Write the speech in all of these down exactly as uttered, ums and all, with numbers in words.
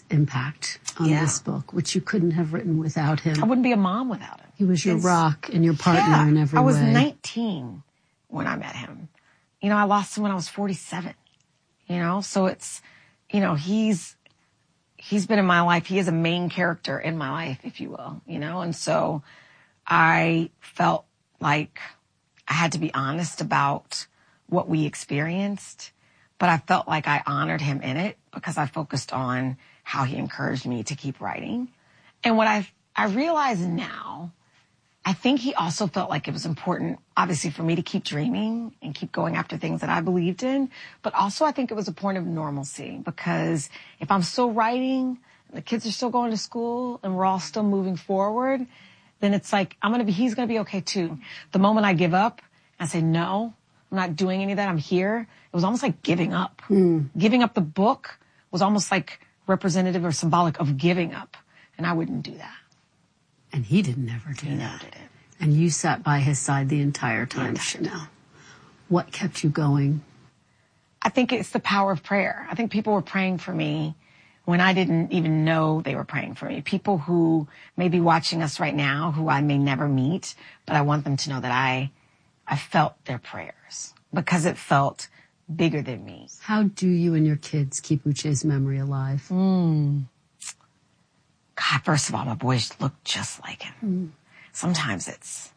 impact on yeah. this book, which you couldn't have written without him. I wouldn't be a mom without him. He was your it's, rock and your partner yeah, in every way. I was way. nineteen when I met him. You know, I lost him when I was forty-seven. You know, so it's, you know, he's, he's been in my life. He is a main character in my life, if you will, you know, and so I felt like I had to be honest about what we experienced, but I felt like I honored him in it because I focused on how he encouraged me to keep writing. And what I, I realize now, I think he also felt like it was important, obviously, for me to keep dreaming and keep going after things that I believed in. But also I think it was a point of normalcy, because if I'm still writing and the kids are still going to school and we're all still moving forward, then it's like, I'm going to be, he's going to be okay too. The moment I give up and I say, no, I'm not doing any of that, I'm here, it was almost like giving up. Mm. Giving up the book was almost like representative or symbolic of giving up. And I wouldn't do that. And he didn't ever do he that. Never did it. And you sat by his side the entire time, the entire Chanel. Time. What kept you going? I think it's the power of prayer. I think people were praying for me when I didn't even know they were praying for me. People who may be watching us right now, who I may never meet, but I want them to know that I, I felt their prayers because it felt bigger than me. How do you and your kids keep Uche's memory alive? Mm. God, first of all, my boys look just like him. Mm. Sometimes it's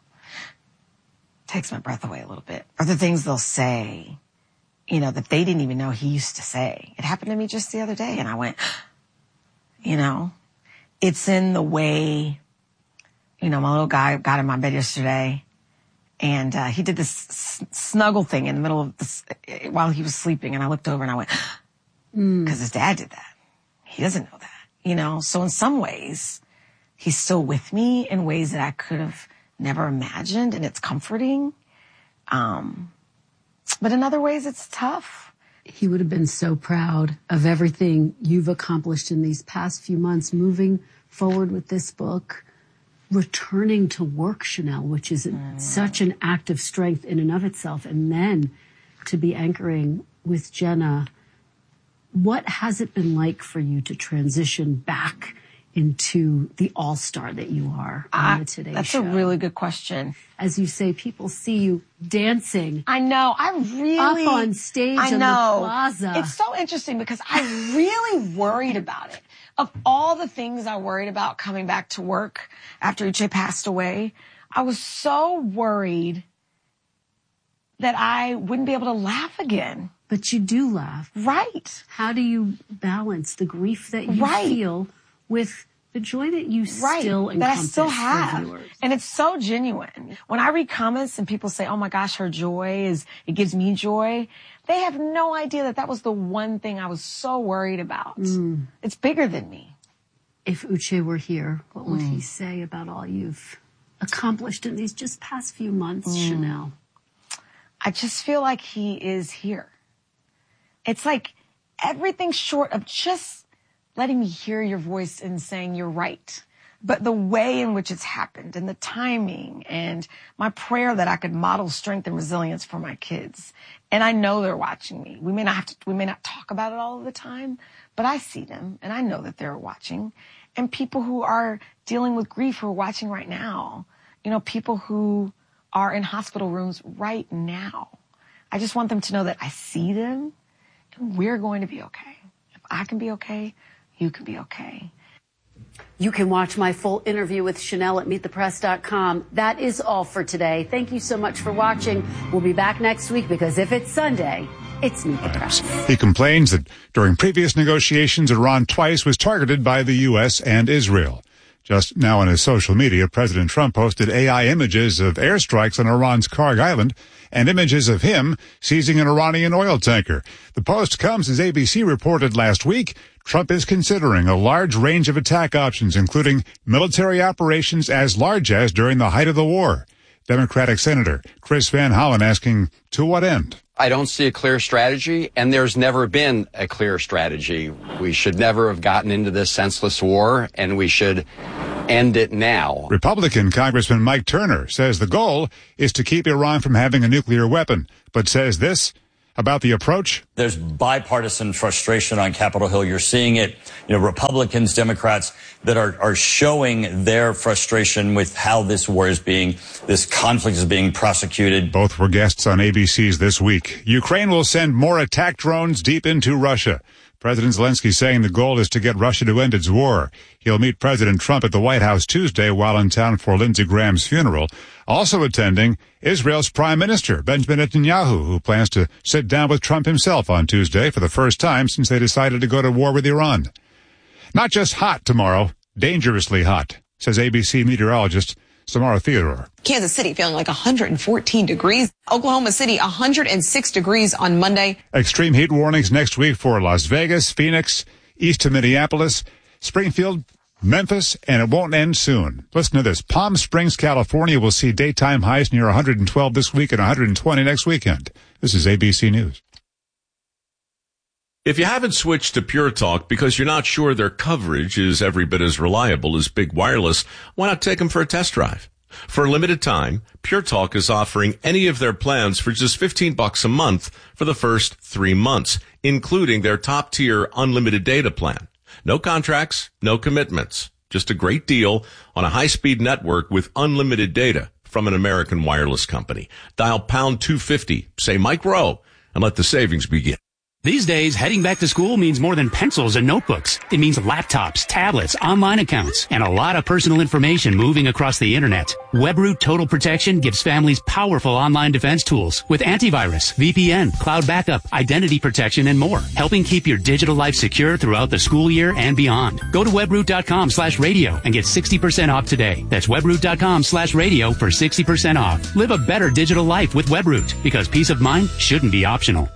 takes my breath away a little bit. Or the things they'll say, you know, that they didn't even know he used to say. It happened to me just the other day, and I went, you know, it's in the way, you know, my little guy got in my bed yesterday, and uh, he did this s- snuggle thing in the middle of this while he was sleeping, and I looked over and I went, because mm. his dad did that. He doesn't know that. You know, so in some ways, he's still with me in ways that I could have never imagined, and it's comforting. Um, but in other ways, it's tough. He would have been so proud of everything you've accomplished in these past few months, moving forward with this book, returning to work, Chanel, which is mm. such an act of strength in and of itself, and then to be anchoring with Jenna. What has it been like for you to transition back into the all-star that you are on I, the Today that's Show? That's a really good question. As you say, people see you dancing. I know. I really... Up on stage I in know. the plaza. It's so interesting because I really worried about it. Of all the things I worried about coming back to work after Uche passed away, I was so worried that I wouldn't be able to laugh again. But you do laugh. Right. How do you balance the grief that you right. feel with the joy that you right. still encompass that I still have? Viewers? And it's so genuine. When I read comments and people say, oh my gosh, her joy is, it gives me joy. They have no idea that that was the one thing I was so worried about. Mm. It's bigger than me. If Uche were here, what would mm. he say about all you've accomplished in these just past few months, mm. Chanel? I just feel like he is here. It's like everything short of just letting me hear your voice and saying you're right. But the way in which it's happened and the timing and my prayer that I could model strength and resilience for my kids. And I know they're watching me. We may not have to, we may not talk about it all of the time, but I see them and I know that they're watching. And people who are dealing with grief who are watching right now, you know, people who are in hospital rooms right now. I just want them to know that I see them. We're going to be okay. If I can be okay, you can be okay. You can watch my full interview with Chanel at meet the press dot com. That is all for today. Thank you so much for watching. We'll be back next week because if it's Sunday, it's Meet the Press. He complains that during previous negotiations, Iran twice was targeted by the U S and Israel. Just now on his social media, President Trump posted A I images of airstrikes on Iran's Karg Island and images of him seizing an Iranian oil tanker. The post comes as A B C reported last week. Trump is considering a large range of attack options, including military operations as large as during the height of the war. Democratic Senator Chris Van Hollen asking, to what end? I don't see a clear strategy, and there's never been a clear strategy. We should never have gotten into this senseless war, and we should end it now. Republican Congressman Mike Turner says the goal is to keep Iran from having a nuclear weapon, but says this about the approach. There's bipartisan frustration on Capitol Hill. You're seeing it, you know, Republicans, Democrats that are, are showing their frustration with how this war is being, this conflict is being prosecuted. Both were guests on A B C's This Week. Ukraine will send more attack drones deep into Russia. President Zelensky saying the goal is to get Russia to end its war. He'll meet President Trump at the White House Tuesday while in town for Lindsey Graham's funeral. Also attending, Israel's Prime Minister, Benjamin Netanyahu, who plans to sit down with Trump himself on Tuesday for the first time since they decided to go to war with Iran. Not just hot tomorrow, dangerously hot, says A B C meteorologist Samara Theodore. Kansas City feeling like one hundred fourteen degrees. Oklahoma City, one hundred six degrees on Monday. Extreme heat warnings next week for Las Vegas, Phoenix, east to Minneapolis, Springfield, Memphis, and it won't end soon. Listen to this. Palm Springs, California will see daytime highs near one hundred twelve this week and one hundred twenty next weekend. This is A B C News. If you haven't switched to Pure Talk because you're not sure their coverage is every bit as reliable as Big Wireless, why not take them for a test drive? For a limited time, Pure Talk is offering any of their plans for just fifteen bucks a month for the first three months, including their top-tier unlimited data plan. No contracts, no commitments. Just a great deal on a high-speed network with unlimited data from an American wireless company. Dial pound two fifty, say Mike Rowe, and let the savings begin. These days, heading back to school means more than pencils and notebooks. It means laptops, tablets, online accounts, and a lot of personal information moving across the internet. WebRoot Total Protection gives families powerful online defense tools with antivirus, V P N, cloud backup, identity protection, and more, helping keep your digital life secure throughout the school year and beyond. Go to webroot.com slash radio and get sixty percent off today. That's webroot.com slash radio for sixty percent off. Live a better digital life with WebRoot, because peace of mind shouldn't be optional.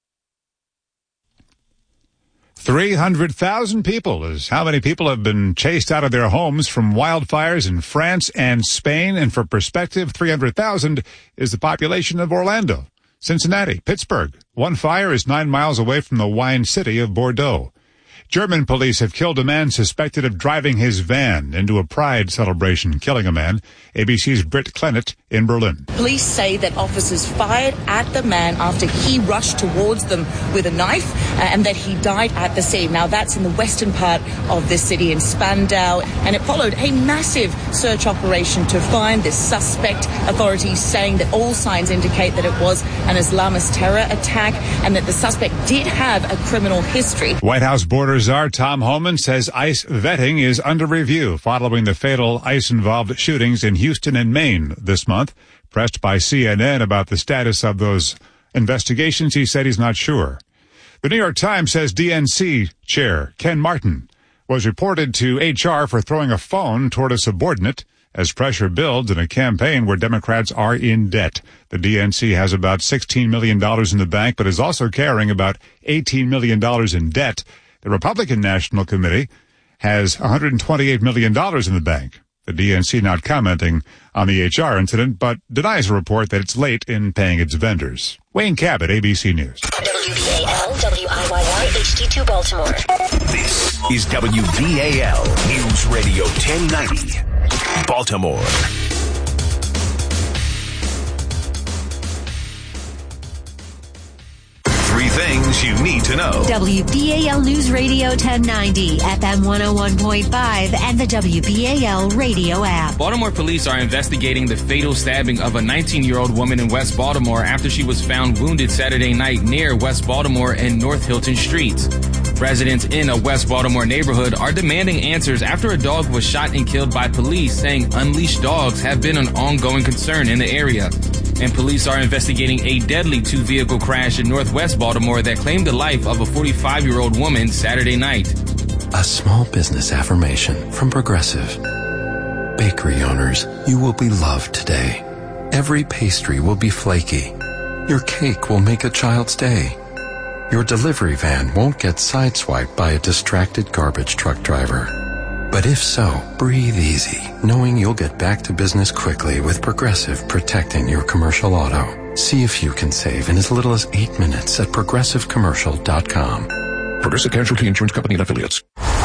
three hundred thousand people is how many people have been chased out of their homes from wildfires in France and Spain. And for perspective, three hundred thousand is the population of Orlando, Cincinnati, Pittsburgh. One fire is nine miles away from the wine city of Bordeaux. German police have killed a man suspected of driving his van into a pride celebration, killing a man. A B C's Britt Clennett in Berlin. Police say that officers fired at the man after he rushed towards them with a knife uh, and that he died at the scene. Now, that's in the western part of the city in Spandau, and it followed a massive search operation to find this suspect. Authorities saying that all signs indicate that it was an Islamist terror attack and that the suspect did have a criminal history. White House border czar Tom Homan says ICE vetting is under review following the fatal ICE-involved shootings in Houston and Maine this month. Pressed by C N N about the status of those investigations, he said he's not sure. The New York Times says D N C chair Ken Martin was reported to H R for throwing a phone toward a subordinate as pressure builds in a campaign where Democrats are in debt. The D N C has about sixteen million dollars in the bank, but is also carrying about eighteen million dollars in debt. The Republican National Committee has one hundred twenty-eight million dollars in the bank. The D N C not commenting on the H R incident, but denies a report that it's late in paying its vendors. Wayne Cabot, A B C News. W B A L, W I Y Y, H D two Baltimore. This is W B A L News Radio ten ninety, Baltimore. Three things you need to know. W B A L News Radio ten ninety, F M one oh one point five, and the W B A L radio app. Baltimore police are investigating the fatal stabbing of a nineteen-year-old woman in West Baltimore after she was found wounded Saturday night near West Baltimore and North Hilton Streets. Residents in a West Baltimore neighborhood are demanding answers after a dog was shot and killed by police, saying unleashed dogs have been an ongoing concern in the area. And police are investigating a deadly two-vehicle crash in Northwest Baltimore that claimed the life of a forty-five-year-old woman Saturday night. A small business affirmation from Progressive. Bakery owners, you will be loved today. Every pastry will be flaky. Your cake will make a child's day. Your delivery van won't get sideswiped by a distracted garbage truck driver. But if so, breathe easy, knowing you'll get back to business quickly with Progressive protecting your commercial auto. See if you can save in as little as eight minutes at progressive commercial dot com. Progressive Casualty Insurance Company and Affiliates.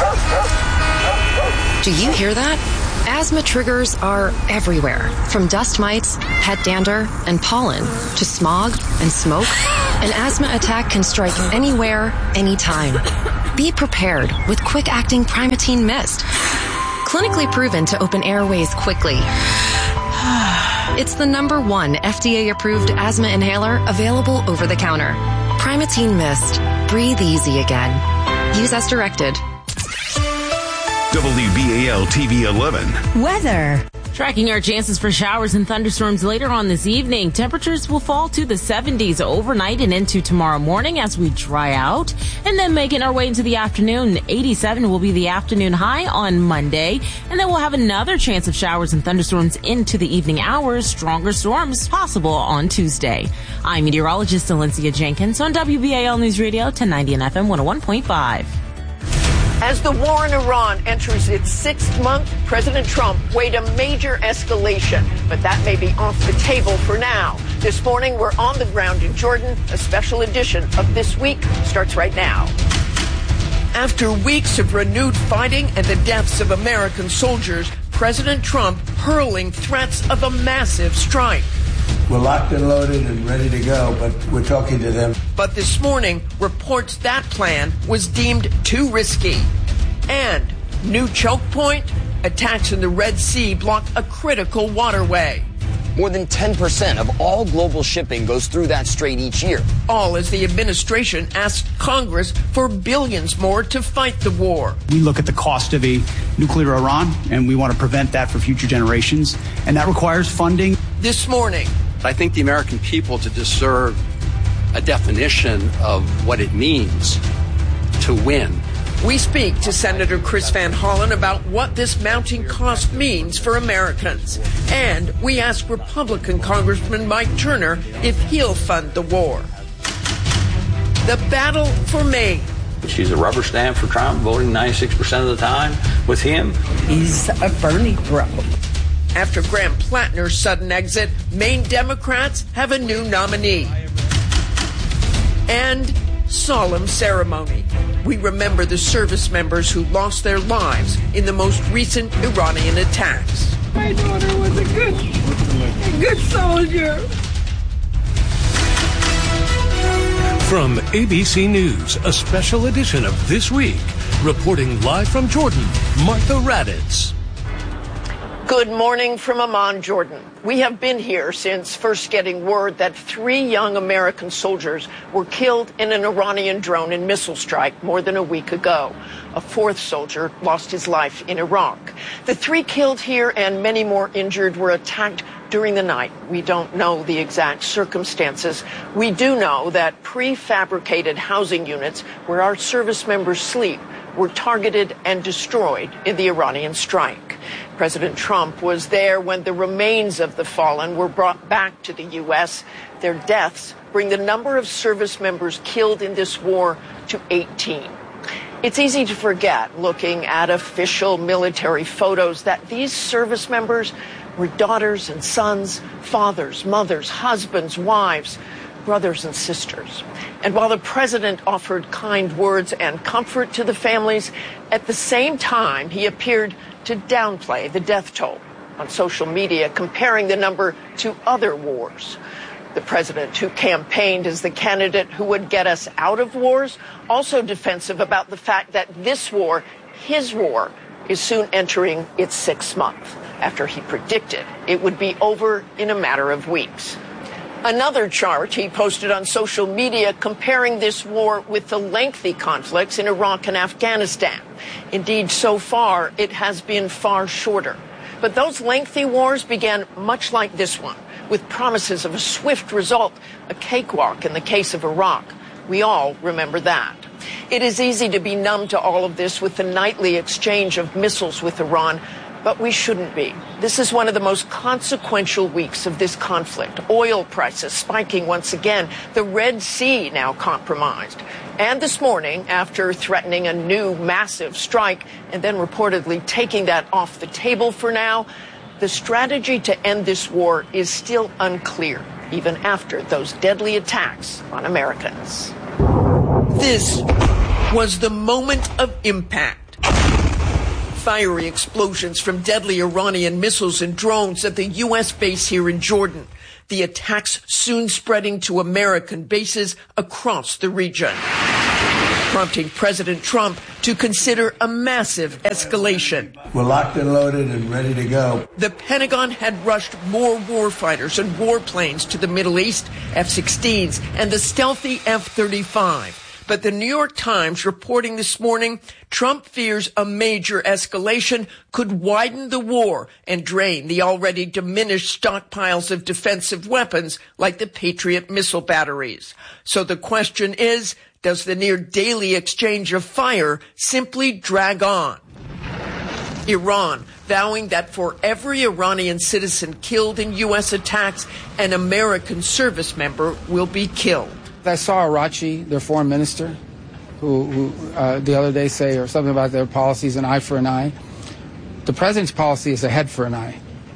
Do you hear that? Asthma triggers are everywhere, from dust mites, pet dander, and pollen, to smog and smoke. An asthma attack can strike anywhere, anytime. Be prepared with quick-acting Primatene Mist. Clinically proven to open airways quickly. It's the number one F D A-approved asthma inhaler available over the counter. Primatene Mist. Breathe easy again. Use as directed. W B A L T V eleven. Weather. Tracking our chances for showers and thunderstorms later on this evening. Temperatures will fall to the seventies overnight and into tomorrow morning as we dry out. And then making our way into the afternoon, eighty-seven will be the afternoon high on Monday. And then we'll have another chance of showers and thunderstorms into the evening hours. Stronger storms possible on Tuesday. I'm meteorologist Valencia Jenkins on W B A L News Radio ten ninety and F M one oh one point five. As the war in Iran enters its sixth month, President Trump weighed a major escalation, but that may be off the table for now. This morning, we're on the ground in Jordan. A special edition of This Week starts right now. After weeks of renewed fighting and the deaths of American soldiers, President Trump hurling threats of a massive strike. We're locked and loaded and ready to go, but we're talking to them. But this morning, reports that plan was deemed too risky. And new choke point, attacks in the Red Sea block a critical waterway. More than ten percent of all global shipping goes through that strait each year. All as the administration asked Congress for billions more to fight the war. We look at the cost of a nuclear Iran, and we want to prevent that for future generations. And that requires funding. This morning, I think the American people to deserve a definition of what it means to win. We speak to Senator Chris Van Hollen about what this mounting cost means for Americans. And we ask Republican Congressman Mike Turner if he'll fund the war. The battle for Maine. She's a rubber stamp for Trump, voting ninety-six percent of the time with him. He's a Bernie bro. After Graham Plattner's sudden exit, Maine Democrats have a new nominee. And solemn ceremony. We remember the service members who lost their lives in the most recent Iranian attacks. My daughter was a good, a good soldier. From A B C News, a special edition of This Week, reporting live from Jordan, Martha Raddatz. Good morning from Amman, Jordan. We have been here since first getting word that three young American soldiers were killed in an Iranian drone and missile strike more than a week ago. A fourth soldier lost his life in Iraq. The three killed here and many more injured were attacked during the night. We don't know the exact circumstances. We do know that prefabricated housing units where our service members sleep were targeted and destroyed in the Iranian strike. President Trump was there when the remains of the fallen were brought back to the U S. Their deaths bring the number of service members killed in this war to eighteen. It's easy to forget, looking at official military photos, that these service members were daughters and sons, fathers, mothers, husbands, wives, brothers and sisters. And while the president offered kind words and comfort to the families, at the same time, he appeared to downplay the death toll on social media, comparing the number to other wars. The president, who campaigned as the candidate who would get us out of wars, also defensive about the fact that this war, his war, is soon entering its sixth month, after he predicted it would be over in a matter of weeks. Another chart he posted on social media comparing this war with the lengthy conflicts in Iraq and Afghanistan. Indeed, so far, it has been far shorter. But those lengthy wars began much like this one, with promises of a swift result, a cakewalk in the case of Iraq. We all remember that. It is easy to be numb to all of this with the nightly exchange of missiles with Iran, but we shouldn't be. This is one of the most consequential weeks of this conflict. Oil prices spiking once again, the Red Sea now compromised. And this morning, after threatening a new massive strike and then reportedly taking that off the table for now, the strategy to end this war is still unclear, even after those deadly attacks on Americans. This was the moment of impact. Fiery explosions from deadly Iranian missiles and drones at the U S base here in Jordan. the attacks soon spreading to American bases across the region, prompting President Trump to consider a massive escalation. We're locked and loaded and ready to go. The Pentagon had rushed more warfighters and warplanes to the Middle East, F sixteens, and the stealthy F thirty-five. But the New York Times reporting this morning, Trump fears a major escalation could widen the war and drain the already diminished stockpiles of defensive weapons like the Patriot missile batteries. So the question is, does the near daily exchange of fire simply drag on? Iran vowing that for every Iranian citizen killed in U S attacks, an American service member will be killed. I saw Arachi, their foreign minister, who, who uh, the other day say or something about their policies, an eye for an eye. The president's policy is a head for an eye.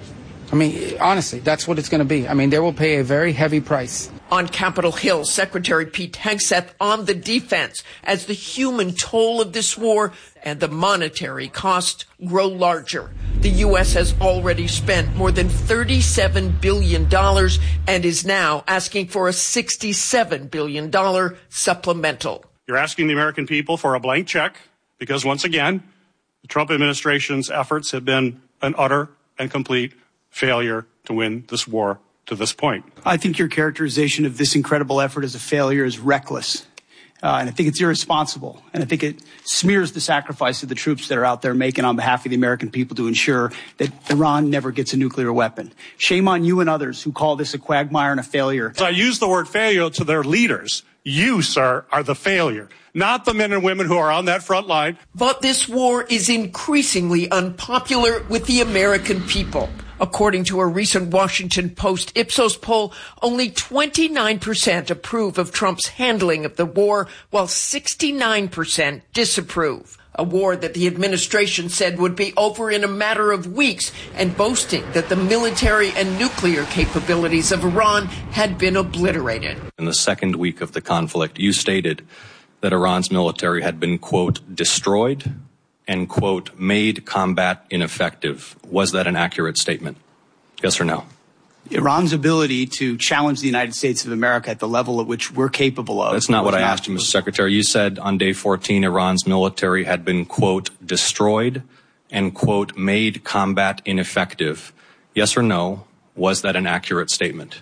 I mean, honestly, that's what it's going to be. I mean, they will pay a very heavy price. On Capitol Hill, Secretary Pete Hegseth on the defense as the human toll of this war and the monetary costs grow larger. The U S has already spent more than thirty-seven billion dollars and is now asking for a sixty-seven billion dollars supplemental. You're asking the American people for a blank check because, once again, the Trump administration's efforts have been an utter and complete failure to win this war to this point. I think your characterization of this incredible effort as a failure is reckless. Uh, and I think it's irresponsible. And I think it smears the sacrifice of the troops that are out there making on behalf of the American people to ensure that Iran never gets a nuclear weapon. Shame on you and others who call this a quagmire and a failure. So I use the word failure to their leaders. You, sir, are the failure, not the men and women who are on that front line. But this war is increasingly unpopular with the American people. According to a recent Washington Post Ipsos poll, only twenty-nine percent approve of Trump's handling of the war, while sixty-nine percent disapprove. A war that the administration said would be over in a matter of weeks, and boasting that the military and nuclear capabilities of Iran had been obliterated. In the second week of the conflict, you stated that Iran's military had been, quote, destroyed and, quote, made combat ineffective. Was that an accurate statement? Yes or no? Iran's ability to challenge the United States of America at the level at which we're capable of. That's not what I asked you, Mister Secretary. You said on day fourteen, Iran's military had been, quote, destroyed and, quote, made combat ineffective. Yes or no? Was that an accurate statement?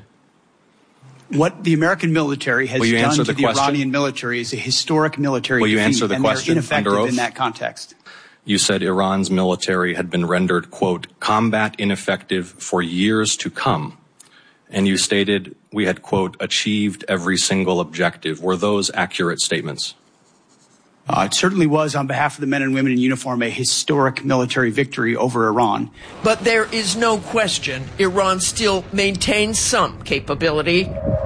What the American military has done to the, the Iranian military is a historic military defeat. Will you answer the and question they're ineffective under oath? In that context. You said Iran's military had been rendered, quote, combat ineffective for years to come. And you stated we had, quote, achieved every single objective. Were those accurate statements? Uh, it certainly was, on behalf of the men and women in uniform, a historic military victory over Iran. But there is no question Iran still maintains some capability.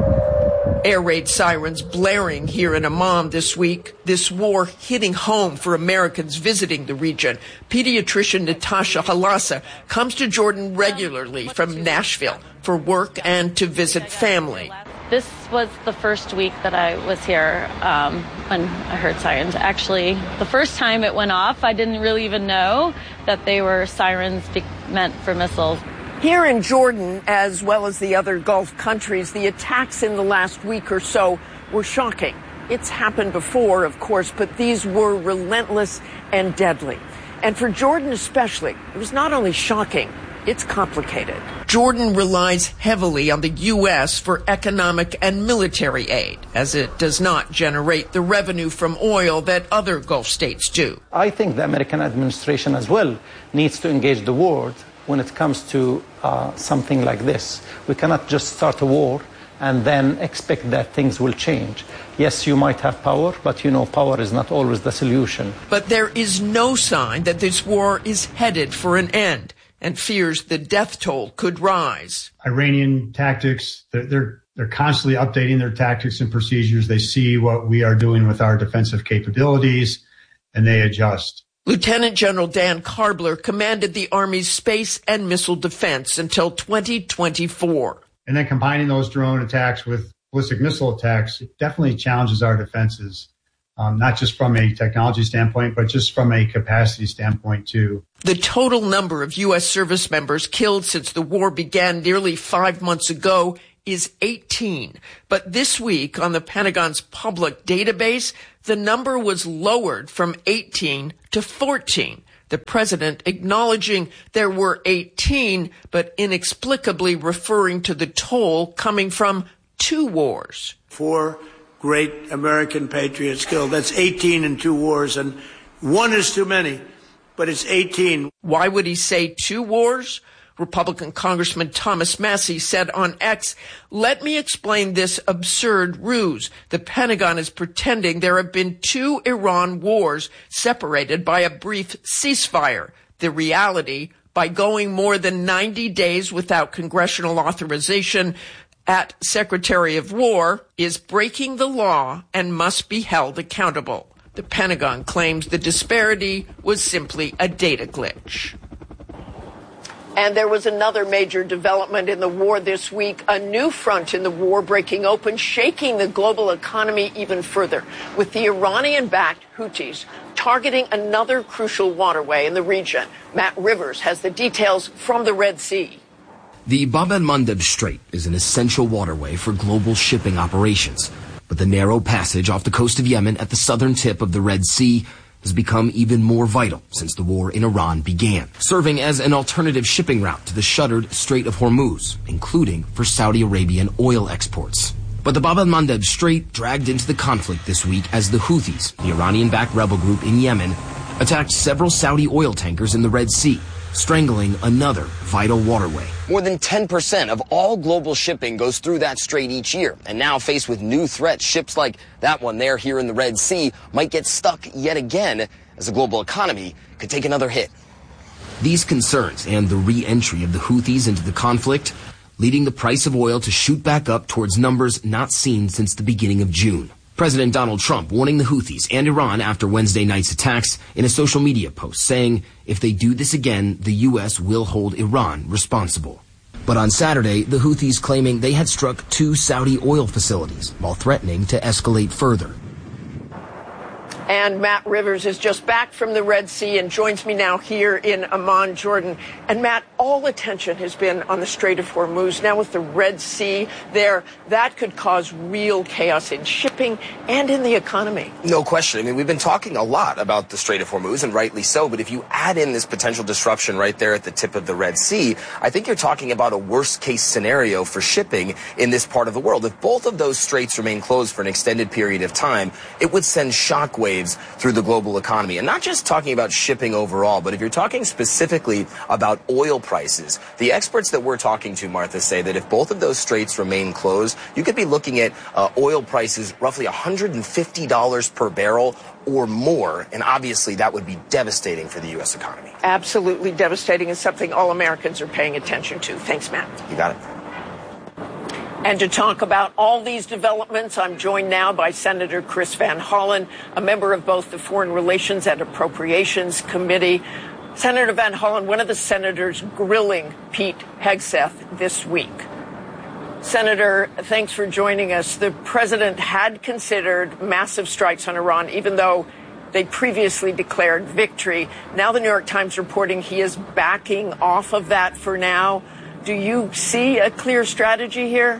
Air raid sirens blaring here in Amman this week. This war hitting home for Americans visiting the region. Pediatrician Natasha Halassa comes to Jordan regularly from Nashville for work and to visit family. This was the first week that I was here um, when I heard sirens. Actually, the first time it went off, I didn't really even know that they were sirens be- meant for missiles. Here in Jordan, as well as the other Gulf countries, the attacks in the last week or so were shocking. It's happened before, of course, but these were relentless and deadly. And for Jordan especially, it was not only shocking, it's complicated. Jordan relies heavily on the U S for economic and military aid, as it does not generate the revenue from oil that other Gulf states do. I think the American administration as well needs to engage the world when it comes to uh, something like this. We cannot just start a war and then expect that things will change. Yes, you might have power, but you know, power is not always the solution. But there is no sign that this war is headed for an end, and fears the death toll could rise. Iranian tactics, they're, they're, they're constantly updating their tactics and procedures. They see what we are doing with our defensive capabilities, and they adjust. Lieutenant General Dan Karbler commanded the Army's space and missile defense until twenty twenty-four. And then combining those drone attacks with ballistic missile attacks, it definitely challenges our defenses, um, not just from a technology standpoint, but just from a capacity standpoint, too. The total number of U S service members killed since the war began nearly five months ago is eighteen. But this week on the Pentagon's public database, the number was lowered from eighteen to fourteen. The president acknowledging there were eighteen, but inexplicably referring to the toll coming from two wars. Four great American patriots killed. That's eighteen in two wars, and one is too many, but it's eighteen. Why would he say two wars? Republican Congressman Thomas Massie said on X, "Let me explain this absurd ruse. The Pentagon is pretending there have been two Iran wars separated by a brief ceasefire. The reality, by going more than ninety days without congressional authorization at Secretary of War, is breaking the law and must be held accountable." The Pentagon claims the disparity was simply a data glitch. And there was another major development in the war this week, a new front in the war breaking open, shaking the global economy even further, with the Iranian-backed Houthis targeting another crucial waterway in the region. Matt Rivers has the details from the Red Sea. The Bab el-Mandeb Strait is an essential waterway for global shipping operations, but the narrow passage off the coast of Yemen at the southern tip of the Red Sea has become even more vital since the war in Iran began, serving as an alternative shipping route to the shuttered Strait of Hormuz, including for Saudi Arabian oil exports. But the Bab el-Mandeb Strait dragged into the conflict this week as the Houthis, the Iranian-backed rebel group in Yemen, attacked several Saudi oil tankers in the Red Sea, strangling another vital waterway. More than ten percent of all global shipping goes through that strait each year. And now, faced with new threats, ships like that one there here in the Red Sea might get stuck yet again as the global economy could take another hit. These concerns and the re-entry of the Houthis into the conflict leading the price of oil to shoot back up towards numbers not seen since the beginning of June. President Donald Trump warning the Houthis and Iran after Wednesday night's attacks in a social media post, saying if they do this again, the U S will hold Iran responsible. But on Saturday, the Houthis claiming they had struck two Saudi oil facilities while threatening to escalate further. And Matt Rivers is just back from the Red Sea and joins me now here in Amman, Jordan. And Matt, all attention has been on the Strait of Hormuz. Now with the Red Sea there, that could cause real chaos in shipping and in the economy. No question. I mean, we've been talking a lot about the Strait of Hormuz, and rightly so. But if you add in this potential disruption right there at the tip of the Red Sea, I think you're talking about a worst-case scenario for shipping in this part of the world. If both of those straits remain closed for an extended period of time, it would send shockwaves through the global economy. And not just talking about shipping overall, but if you're talking specifically about oil prices, the experts that we're talking to, Martha, say that if both of those straits remain closed, you could be looking at uh, oil prices roughly one hundred fifty dollars per barrel or more. And obviously that would be devastating for the U S economy. Absolutely devastating, and something all Americans are paying attention to. Thanks, Matt. You got it. And to talk about all these developments, I'm joined now by Senator Chris Van Hollen, a member of both the Foreign Relations and Appropriations Committee. Senator Van Hollen, one of the senators grilling Pete Hegseth this week. Senator, thanks for joining us. The president had considered massive strikes on Iran, even though they previously declared victory. Now the New York Times reporting he is backing off of that for now. Do you see a clear strategy here?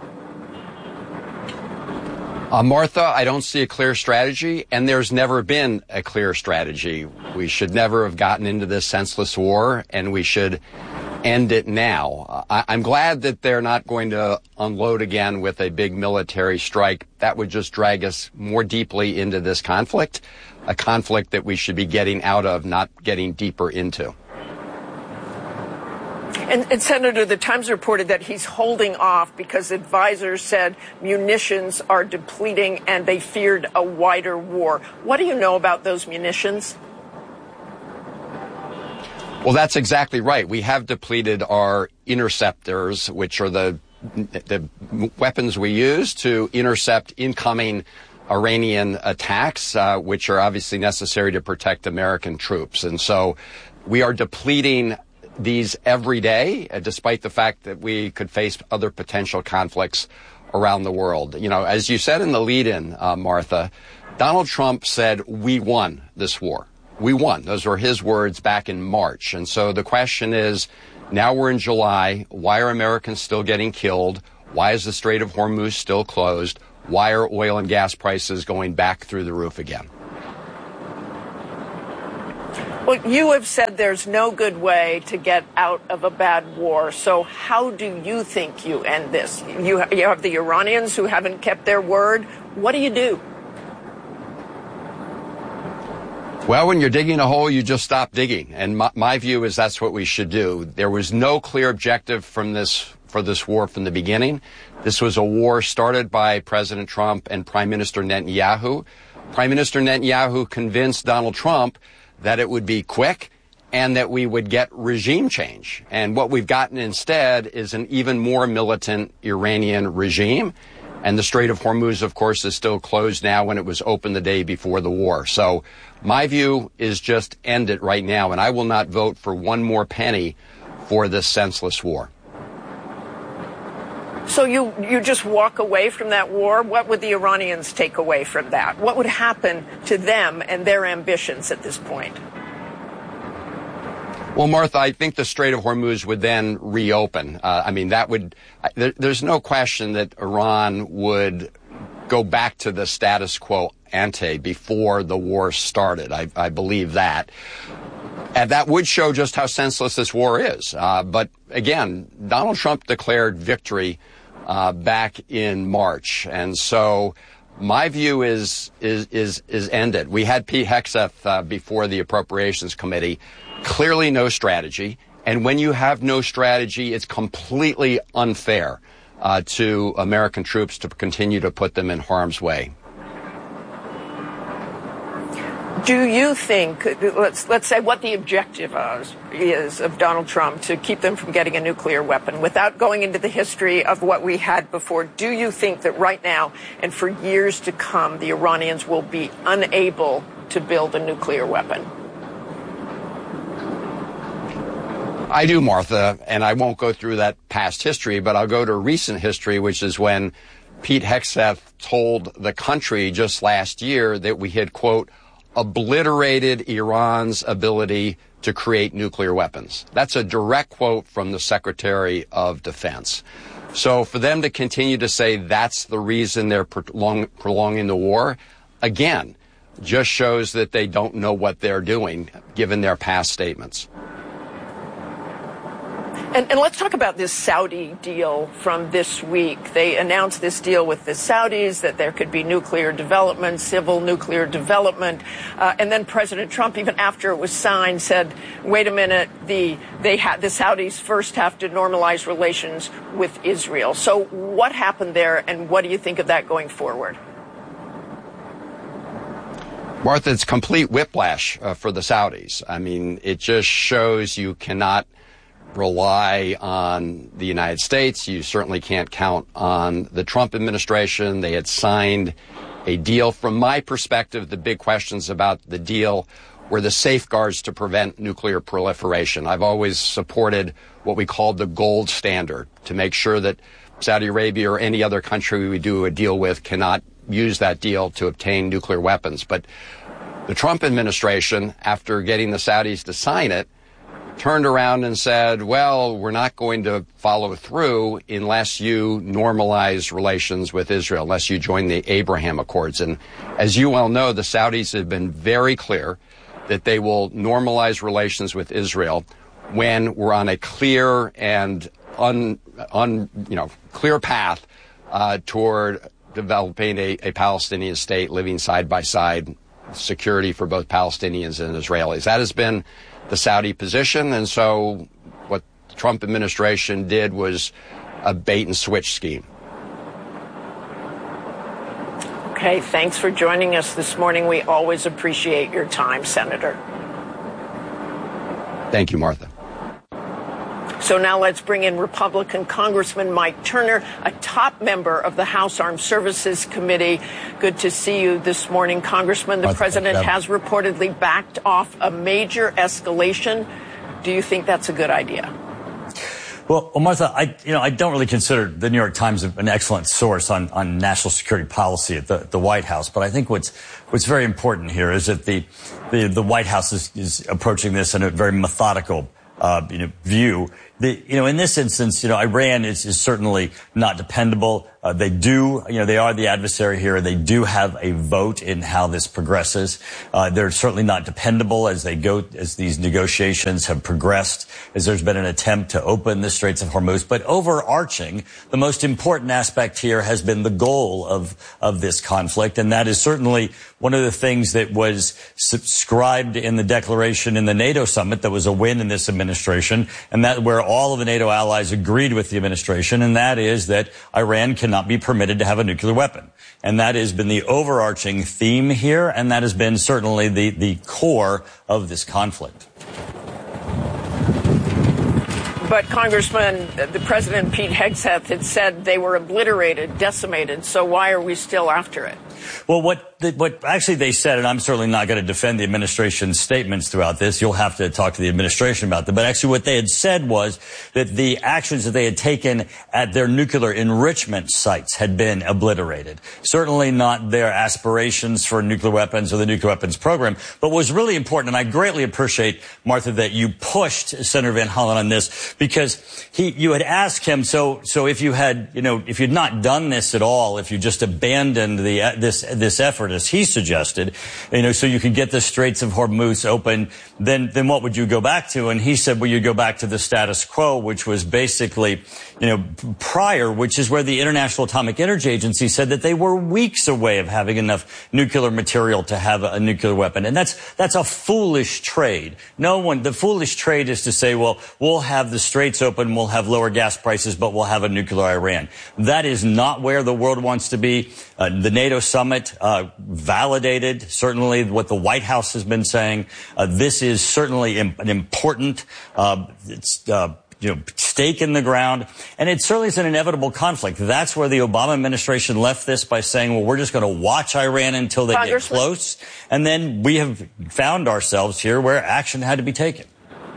Uh, Martha, I don't see a clear strategy, and there's never been a clear strategy. We should never have gotten into this senseless war, and we should end it now. Uh, I- I'm glad that they're not going to unload again with a big military strike. That would just drag us more deeply into this conflict, a conflict that we should be getting out of, not getting deeper into. And, and Senator, the Times reported that he's holding off because advisors said munitions are depleting and they feared a wider war. What do you know about those munitions? Well, that's exactly right. We have depleted our interceptors, which are the the weapons we use to intercept incoming Iranian attacks, uh, which are obviously necessary to protect American troops. And so we are depleting these every day, uh, despite the fact that we could face other potential conflicts around the world. You know, as you said in the lead-in, uh, Martha, Donald Trump said, we won this war. We won. Those were his words back in March. And so the question is, now we're in July. Why are Americans still getting killed? Why is the Strait of Hormuz still closed? Why are oil and gas prices going back through the roof again? Well, you have said there's no good way to get out of a bad war. So how do you think you end this? You, you have the Iranians who haven't kept their word. What do you do? Well, when you're digging a hole, you just stop digging. And my, my view is that's what we should do. There was no clear objective from this for this war from the beginning. This was a war started by President Trump and Prime Minister Netanyahu. Prime Minister Netanyahu convinced Donald Trump that it would be quick and that we would get regime change. And what we've gotten instead is an even more militant Iranian regime. And the Strait of Hormuz, of course, is still closed now when it was open the day before the war. So my view is just end it right now. And I will not vote for one more penny for this senseless war. So you, you just walk away from that war? What would the Iranians take away from that? What would happen to them and their ambitions at this point? Well, Martha, I think the Strait of Hormuz would then reopen. Uh, I mean, that would, there, there's no question that Iran would go back to the status quo ante before the war started. I, I believe that. And that would show just how senseless this war is. Uh, but again, Donald Trump declared victory uh, back in March. And so my view is, is, is, is ended. We had Pete Hegseth uh, before the Appropriations Committee. Clearly no strategy. And when you have no strategy, it's completely unfair uh, to American troops to continue to put them in harm's way. Do you think, let's let's say what the objective is, is of Donald Trump to keep them from getting a nuclear weapon, without going into the history of what we had before, do you think that right now and for years to come, the Iranians will be unable to build a nuclear weapon? I do, Martha, and I won't go through that past history, but I'll go to recent history, which is when Pete Hegseth told the country just last year that we had, quote, obliterated Iran's ability to create nuclear weapons. That's a direct quote from the Secretary of Defense. So for them to continue to say that's the reason they're prolong, prolonging the war, again, just shows that they don't know what they're doing, given their past statements. And, and let's talk about this Saudi deal from this week. They announced this deal with the Saudis, that there could be nuclear development, civil nuclear development. Uh, and then President Trump, even after it was signed, said, wait a minute, the, they ha- the Saudis first have to normalize relations with Israel. So what happened there, and what do you think of that going forward? Martha, it's complete whiplash uh, for the Saudis. I mean, it just shows you cannot rely on the United States. You certainly can't count on the Trump administration. They had signed a deal. From my perspective, the big questions about the deal were the safeguards to prevent nuclear proliferation. I've always supported what we called the gold standard, to make sure that Saudi Arabia or any other country we do a deal with cannot use that deal to obtain nuclear weapons. But the Trump administration, after getting the Saudis to sign it, turned around and said, well, we're not going to follow through unless you normalize relations with Israel, unless you join the Abraham Accords. And as you well know, the Saudis have been very clear that they will normalize relations with Israel when we're on a clear and un, un you know, clear path uh, toward developing a, a Palestinian state, living side by side, security for both Palestinians and Israelis. That has been the Saudi position, and so what the Trump administration did was a bait and switch scheme. Okay, thanks for joining us this morning. We always appreciate your time, Senator. Thank you, Martha. So now let's bring in Republican Congressman Mike Turner, a top member of the House Armed Services Committee. Good to see you this morning, Congressman. The president has reportedly backed off a major escalation. Do you think that's a good idea? Well, well, Martha, I, you know, I don't really consider the New York Times an excellent source on, on national security policy at the, the White House. But I think what's, what's very important here is that the, the, the White House is, is approaching this in a very methodical Uh, you know, view. the, you know, in this instance, you know, Iran is, is certainly not dependable. Uh, they do, you know, they are the adversary here. They do have a vote in how this progresses. Uh, they're certainly not dependable as they go, as these negotiations have progressed, as there's been an attempt to open the Straits of Hormuz. But overarching, the most important aspect here has been the goal of, of this conflict. And that is certainly one of the things that was subscribed in the declaration in the NATO summit that was a win in this administration, and that where all of the NATO allies agreed with the administration, and that is that Iran cannot be permitted to have a nuclear weapon. And that has been the overarching theme here, and that has been certainly the, the core of this conflict. But, Congressman, the President, Pete Hegseth, had said they were obliterated, decimated, so why are we still after it? Well, what the, what actually they said, and I'm certainly not going to defend the administration's statements throughout this. You'll have to talk to the administration about them. But actually what they had said was that the actions that they had taken at their nuclear enrichment sites had been obliterated. Certainly not their aspirations for nuclear weapons or the nuclear weapons program. But what was really important, and I greatly appreciate, Martha, that you pushed Senator Van Hollen on this, because he, you had asked him, so, so if you had, you know, if you'd not done this at all, if you just abandoned the, uh, this, this effort, as he suggested, you know, so you could get the Straits of Hormuz open, then, then what would you go back to? And he said, well, you go back to the status quo, which was basically, you know, prior, which is where the International Atomic Energy Agency said that they were weeks away of having enough nuclear material to have a, a nuclear weapon. And that's, that's a foolish trade. No one, the foolish trade is to say, well, we'll have the Straits open, we'll have lower gas prices, but we'll have a nuclear Iran. That is not where the world wants to be. Uh, the NATO summit uh, validated certainly what the White House has been saying. Uh, this is certainly im- an important uh, it's, uh, you know, stake in the ground, and it certainly is an inevitable conflict. That's where the Obama administration left this by saying, well, we're just going to watch Iran until they get close, and then we have found ourselves here where action had to be taken.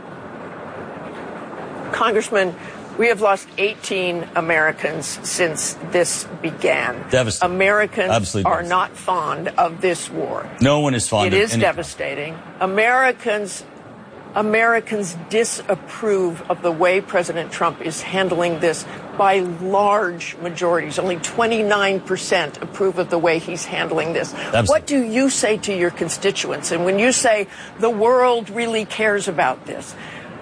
Congressman, we have lost eighteen Americans since this began. Devastating. Americans Absolutely are devastating. not fond of this war. No one is fond It of it. It is any- devastating. Americans, Americans disapprove of the way President Trump is handling this by large majorities. Only twenty-nine percent approve of the way he's handling this. Absolutely. What do you say to your constituents? And when you say the world really cares about this,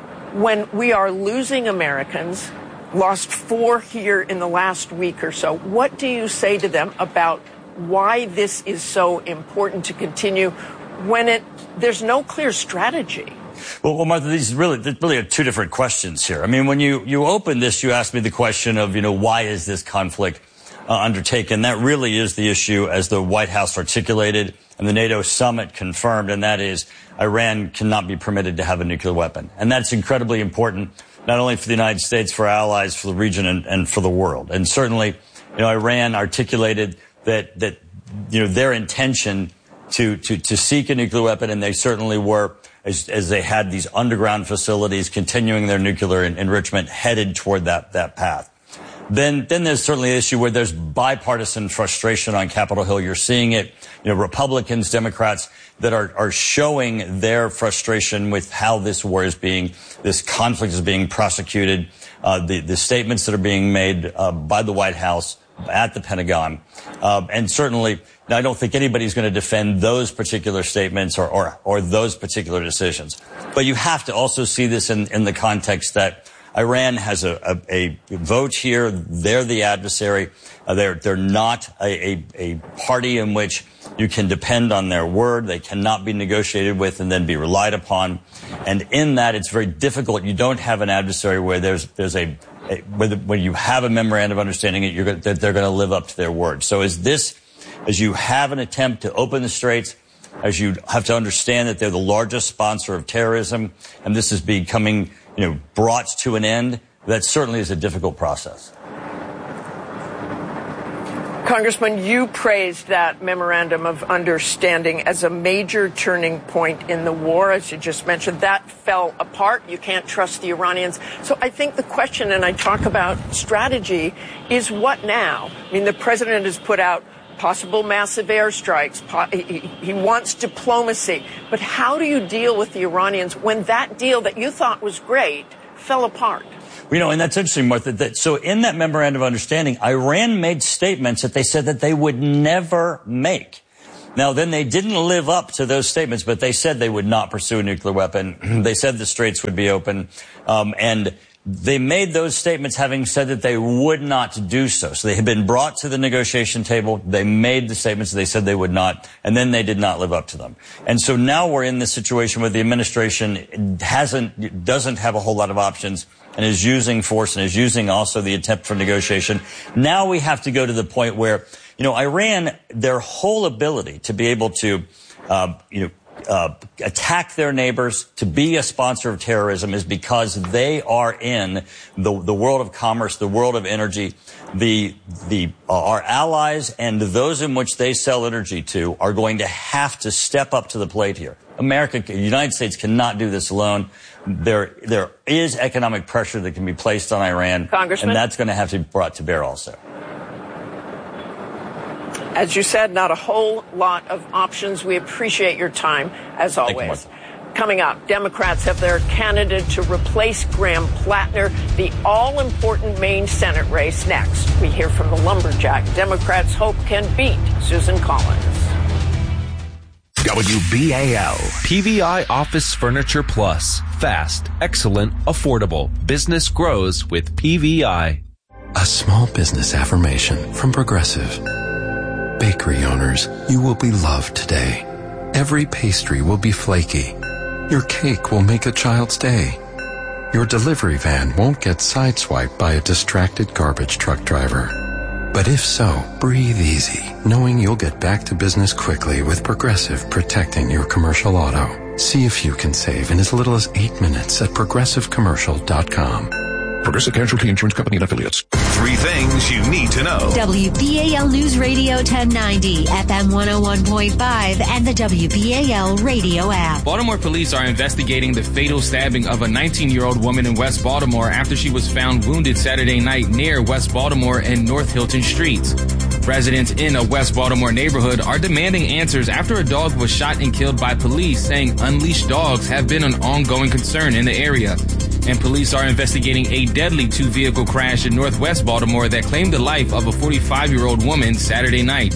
when we are losing Americans, lost four here in the last week or so, what do you say to them about why this is so important to continue when it there's no clear strategy? Well, well, Martha, these really, really are two different questions here. I mean, when you, you open this, you asked me the question of, you know, why is this conflict uh, undertaken? That really is the issue as the White House articulated and the NATO summit confirmed, and that is Iran cannot be permitted to have a nuclear weapon. And that's incredibly important, not only for the United States, for our allies, for the region, and, and for the world. And certainly, you know, Iran articulated that, that, you know, their intention to, to, to seek a nuclear weapon, and they certainly were, as, as they had these underground facilities continuing their nuclear en- enrichment headed toward that, that path. Then, then there's certainly an issue where there's bipartisan frustration on Capitol Hill. You're seeing it, you know, Republicans, Democrats that are, are showing their frustration with how this war is being, this conflict is being prosecuted, uh, the, the statements that are being made, uh, by the White House, at the Pentagon. Uh, and certainly, I don't think anybody's going to defend those particular statements or, or, or those particular decisions. But you have to also see this in, in the context that Iran has a, a, a vote here. They're the adversary. Uh, they're, they're not a, a, a party in which you can depend on their word. They cannot be negotiated with and then be relied upon. And in that, it's very difficult. You don't have an adversary where there's, there's a, a where, the, where you have a memorandum of understanding that, you're gonna, that they're going to live up to their word. So as this, as you have an attempt to open the straits, as you have to understand that they're the largest sponsor of terrorism, and this is becoming, you know, brought to an end, that certainly is a difficult process. Congressman, you praised that memorandum of understanding as a major turning point in the war. As you just mentioned, that fell apart. You can't trust the Iranians. So I think the question, and I talk about strategy, is what now? I mean, the president has put out possible massive airstrikes. He, he wants diplomacy. But how do you deal with the Iranians when that deal that you thought was great fell apart? You know, and that's interesting, Martha. That, so in that memorandum of understanding, Iran made statements that they said that they would never make. Now, then they didn't live up to those statements, but they said they would not pursue a nuclear weapon. They said the straits would be open. Um, and they made those statements having said that they would not do so. So they had been brought to the negotiation table. They made the statements that they said they would not, and then they did not live up to them. And so now we're in this situation where the administration hasn't, doesn't have a whole lot of options and is using force and is using also the attempt for negotiation. Now we have to go to the point where, you know, Iran, their whole ability to be able to, uh, you know, uh, attack their neighbors, to be a sponsor of terrorism is because they are in the, the world of commerce, the world of energy. The, the, uh, our allies and those in which they sell energy to are going to have to step up to the plate here. America, the United States cannot do this alone. There, there is economic pressure that can be placed on Iran, Congressman? and that's going to have to be brought to bear also. As you said, not a whole lot of options. We appreciate your time, as always. You, Coming up, Democrats have their candidate to replace Graham Plattner, the all-important Maine Senate race next. We hear from the lumberjack Democrats hope can beat Susan Collins. W B A L. P V I Office Furniture Plus. Fast, excellent, affordable. Business grows with P V I. A small business affirmation from Progressive. Bakery owners, you will be loved today. Every pastry will be flaky. Your cake will make a child's day. Your delivery van won't get sideswiped by a distracted garbage truck driver. But if so, breathe easy, knowing you'll get back to business quickly with Progressive protecting your commercial auto. See if you can save in as little as eight minutes at progressive commercial dot com. Progressive Casualty Insurance Company and Affiliates. Three things you need to know. W B A L News Radio ten ninety, F M one oh one point five, and the W B A L radio app. Baltimore police are investigating the fatal stabbing of a nineteen-year-old woman in West Baltimore after she was found wounded Saturday night near West Baltimore and North Hilton Streets. Residents in a West Baltimore neighborhood are demanding answers after a dog was shot and killed by police, saying unleashed dogs have been an ongoing concern in the area. And police are investigating a deadly two-vehicle crash in Northwest Baltimore that claimed the life of a forty-five-year-old woman Saturday night.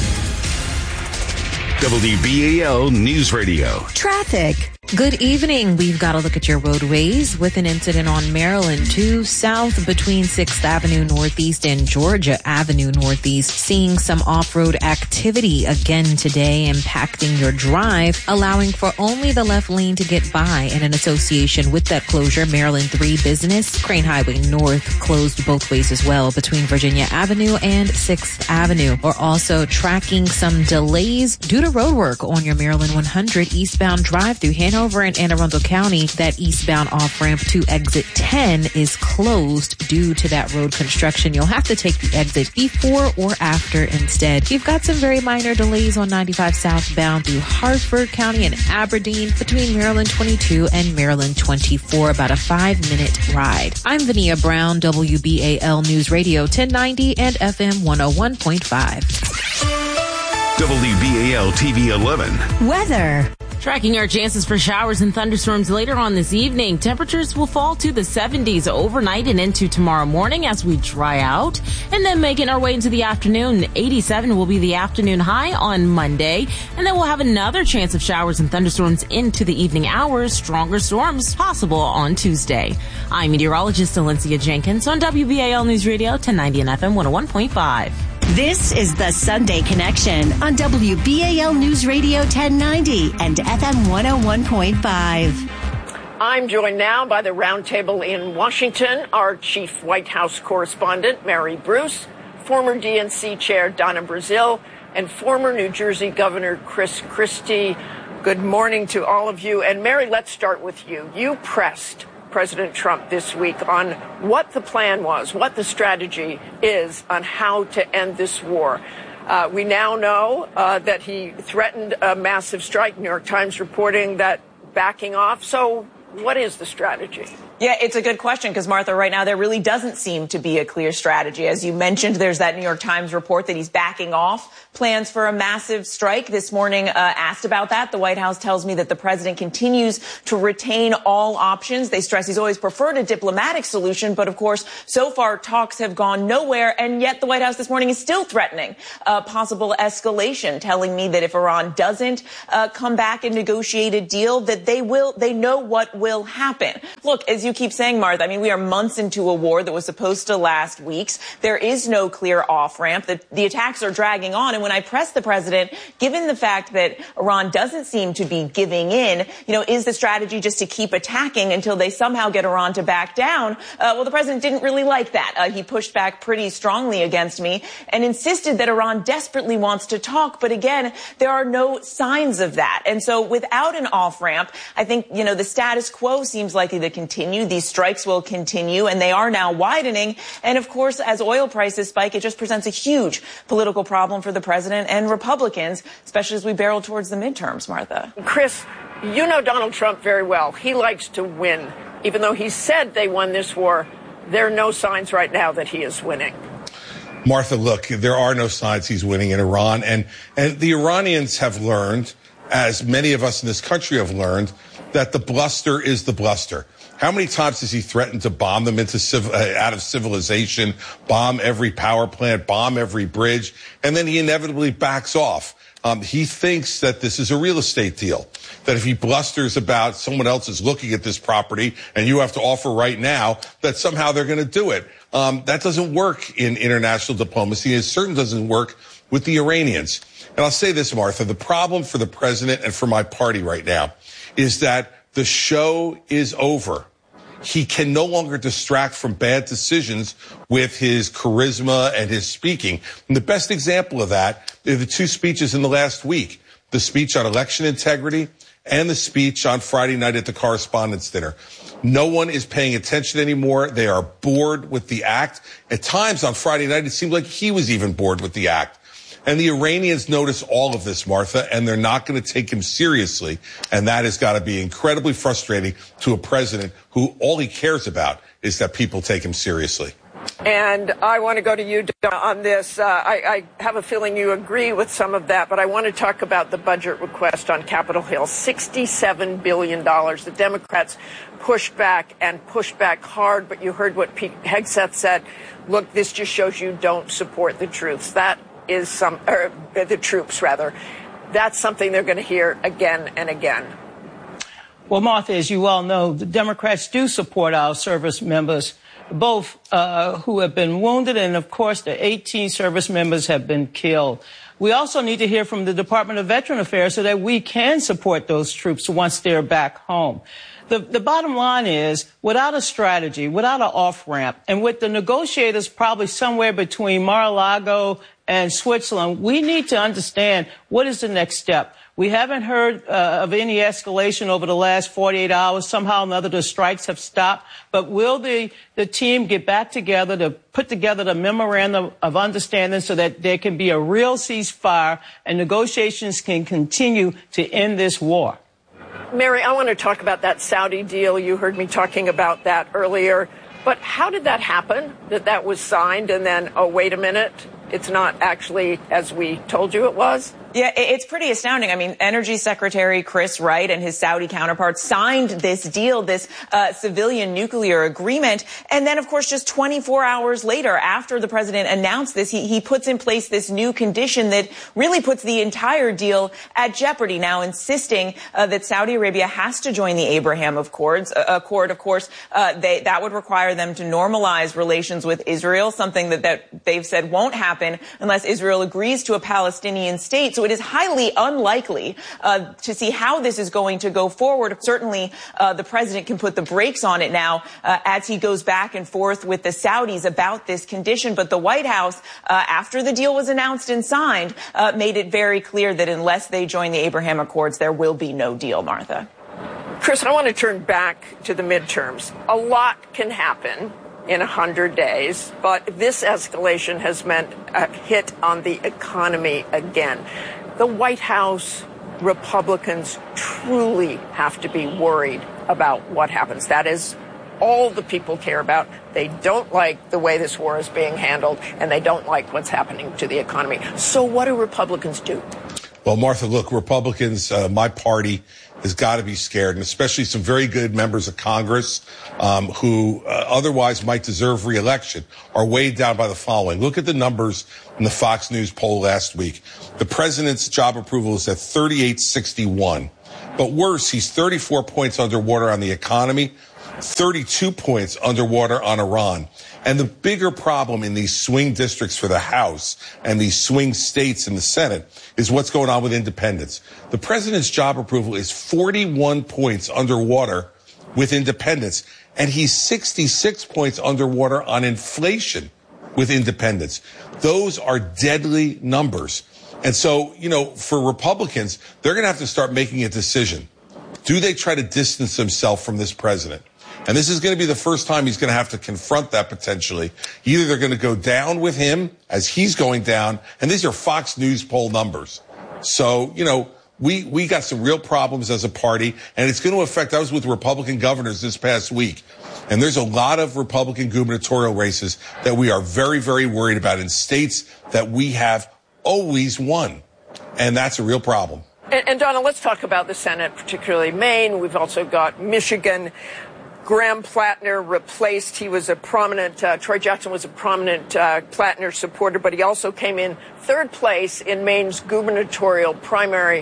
W B A L News Radio. Traffic. Good evening. We've got a look at your roadways with an incident on Maryland two south between sixth Avenue Northeast and Georgia Avenue Northeast. Seeing some off-road activity again today impacting your drive, allowing for only the left lane to get by. And in association with that closure, Maryland three Business, Crane Highway North closed both ways as well between Virginia Avenue and sixth Avenue. We're also tracking some delays due to road work on your Maryland one hundred eastbound drive through Hanover. Over in Anne Arundel County, that eastbound off-ramp to exit ten is closed due to that road construction. You'll have to take the exit before or after instead. You've got some very minor delays on ninety-five southbound through Hartford County and Aberdeen between Maryland twenty-two and Maryland twenty-four, about a five-minute ride. I'm Vania Brown, W B A L News Radio ten ninety and F M one oh one point five. W B A L T V eleven. Weather. Tracking our chances for showers and thunderstorms later on this evening. Temperatures will fall to the seventies overnight and into tomorrow morning as we dry out. And then making our way into the afternoon, eighty-seven will be the afternoon high on Monday. And then we'll have another chance of showers and thunderstorms into the evening hours. Stronger storms possible on Tuesday. I'm meteorologist Alencia Jenkins on W B A L News Radio ten ninety and F M one oh one point five. This is the Sunday Connection on W B A L News Radio ten ninety and F M one oh one point five. I'm joined now by the roundtable in Washington, our chief White House correspondent, Mary Bruce, former D N C chair Donna Brazile, and former New Jersey Governor Chris Christie. Good morning to all of you. And Mary, let's start with you. You pressed President Trump this week on what the plan was, what the strategy is on how to end this war. Uh, we now know uh, that he threatened a massive strike. New York Times reporting that backing off. So what is the strategy? Yeah, it's a good question because, Martha, right now there really doesn't seem to be a clear strategy. As you mentioned, there's that New York Times report that he's backing off plans for a massive strike. This morning, uh, asked about that. The White House tells me that the president continues to retain all options. They stress he's always preferred a diplomatic solution. But, of course, so far talks have gone nowhere. And yet the White House this morning is still threatening uh, possible escalation, telling me that if Iran doesn't uh, come back and negotiate a deal, that they will, they know what will happen. Look, as you keep saying, Martha, I mean, we are months into a war that was supposed to last weeks. There is no clear off-ramp. The, the attacks are dragging on. And when I press the president, given the fact that Iran doesn't seem to be giving in, you know, is the strategy just to keep attacking until they somehow get Iran to back down? Uh, well, the president didn't really like that. Uh, he pushed back pretty strongly against me and insisted that Iran desperately wants to talk. But again, there are no signs of that. And so without an off-ramp, I think, you know, the status quo seems likely to continue. These strikes will continue, and they are now widening. And, of course, as oil prices spike, it just presents a huge political problem for the president and Republicans, especially as we barrel towards the midterms, Martha. Chris, you know Donald Trump very well. He likes to win. Even though he said they won this war, there are no signs right now that he is winning. Martha, look, there are no signs he's winning in Iran. And, and the Iranians have learned, as many of us in this country have learned, that the bluster is the bluster. How many times has he threatened to bomb them into civ- uh, out of civilization, bomb every power plant, bomb every bridge, and then he inevitably backs off? Um, he thinks that this is a real estate deal, that if he blusters about someone else is looking at this property and you have to offer right now, that somehow they're going to do it. Um, that doesn't work in international diplomacy. It certainly doesn't work with the Iranians. And I'll say this, Martha, the problem for the president and for my party right now is that the show is over. He can no longer distract from bad decisions with his charisma and his speaking. And the best example of that are the two speeches in the last week, the speech on election integrity and the speech on Friday night at the Correspondents' Dinner. No one is paying attention anymore. They are bored with the act. At times on Friday night, it seemed like he was even bored with the act. And the Iranians notice all of this, Martha, and they're not going to take him seriously. And that has got to be incredibly frustrating to a president who all he cares about is that people take him seriously. And I want to go to you on this. Uh, I, I have a feeling you agree with some of that, but I want to talk about the budget request on Capitol Hill, sixty-seven billion dollars. The Democrats pushed back and pushed back hard, but you heard what Pete Hegseth said. Look, this just shows you don't support the troops. That is some, or the troops rather. That's something they're going to hear again and again. Well, Martha, as you well know, the Democrats do support our service members, both uh, who have been wounded and, of course, the eighteen service members have been killed. We also need to hear from the Department of Veteran Affairs so that we can support those troops once they're back home. The, the bottom line is, without a strategy, without an off-ramp, and with the negotiators probably somewhere between Mar-a-Lago and Switzerland, we need to understand what is the next step. We haven't heard uh, of any escalation over the last forty-eight hours. Somehow or another, the strikes have stopped. But will the, the team get back together to put together the memorandum of understanding so that there can be a real ceasefire and negotiations can continue to end this war? Mary, I want to talk about that Saudi deal. You heard me talking about that earlier. But how did that happen, that that was signed and then, oh, wait a minute, it's not actually as we told you it was? Yeah, it's pretty astounding. I mean, Energy Secretary Chris Wright and his Saudi counterparts signed this deal, this uh, civilian nuclear agreement. And then, of course, just twenty-four hours later, after the president announced this, he, he puts in place this new condition that really puts the entire deal at jeopardy, now insisting uh, that Saudi Arabia has to join the Abraham Accords. Uh, Accord, of course, uh, they, that would require them to normalize relations with Israel, something that, that they've said won't happen unless Israel agrees to a Palestinian state. So it is highly unlikely uh, to see how this is going to go forward. Certainly, uh, the president can put the brakes on it now uh, as he goes back and forth with the Saudis about this condition. But the White House, uh, after the deal was announced and signed, uh, made it very clear that unless they join the Abraham Accords, there will be no deal, Martha. Chris, I want to turn back to the midterms. A lot can happen in one hundred days, but this escalation has meant a hit on the economy again. The White House Republicans truly have to be worried about what happens. That is all the people care about. They don't like the way this war is being handled, and they don't like what's happening to the economy. So what do Republicans do? Well, Martha, look, Republicans, uh, my party has got to be scared, and especially some very good members of Congress um, who uh, otherwise might deserve re-election are weighed down by the following. Look at the numbers in the Fox News poll last week. The president's job approval is at thirty-eight sixty-one. But worse, he's thirty-four points underwater on the economy, thirty-two points underwater on Iran. And the bigger problem in these swing districts for the House and these swing states in the Senate is what's going on with independents. The president's job approval is forty-one points underwater with independents, and he's sixty-six points underwater on inflation with independents. Those are deadly numbers. And so, you know, for Republicans, they're going to have to start making a decision. Do they try to distance themselves from this president? And this is going to be the first time he's going to have to confront that potentially. Either they're going to go down with him as he's going down, and these are Fox News poll numbers. So, you know, we, we got some real problems as a party, and it's going to affect, I was with Republican governors this past week, and there's a lot of Republican gubernatorial races that we are very, very worried about in states that we have always won. And that's a real problem. And, and Donna, let's talk about the Senate, particularly Maine. We've also got Michigan. Graham Plattner replaced, he was a prominent, uh, Troy Jackson was a prominent uh, Plattner supporter, but he also came in third place in Maine's gubernatorial primary.